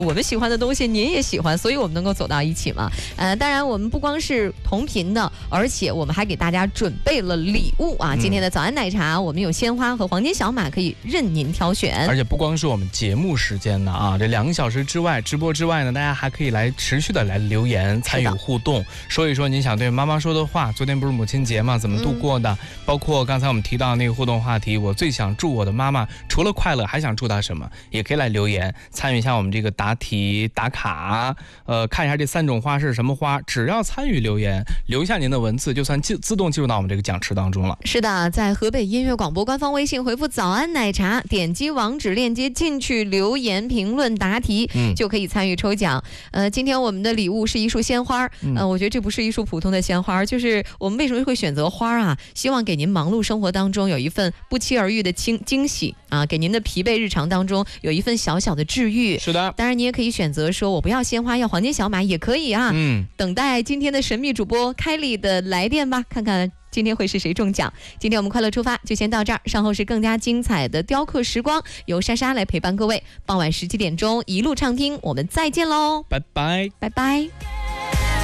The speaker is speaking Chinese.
我们喜欢的东西您也喜欢，所以我们能够走到一起嘛。当然我们不光是同频的，而且我们还给大家准备了礼物啊。今天的早安奶茶，我们有鲜花和黄金小马，可以任您挑选。 而且不光是我们节目时间呢啊，这2个小时之外，直播之外呢，大家还可以来持续的来留言，参与互动，说一说您想对妈妈说的话。昨天不是母亲节嘛，怎么度过的？包括刚才我们提到那个互动话题，我最想祝我的妈妈除了快乐，还想祝她什么？也可以来留言，参与一下我们这个答题打卡，看一下这3种花是什么花。只要参与留言，留下您的文字，就算自动进入到我们这个奖池当中了。 是的，在河北音乐广播官方微信回复早安奶茶，点击网址链接进去留言评论答题，就可以参与抽奖。今天我们的礼物是一束鲜花，我觉得这不是一束普通的鲜花，就是我们为什么会选择花啊？希望给您忙碌生活当中有一份不期而遇的惊喜啊，给您的疲惫日常当中有一份小小的治愈。 是的， 当然你也可以选择说我不要鲜花，要黄金小马也可以啊。等待今天的神秘主播开丽的来电吧，看看今天会是谁中奖。今天我们快乐出发就先到这儿，稍后是更加精彩的雕刻时光，由莎莎来陪伴各位。傍晚17点钟一路畅听，我们再见喽， 拜拜， 拜拜。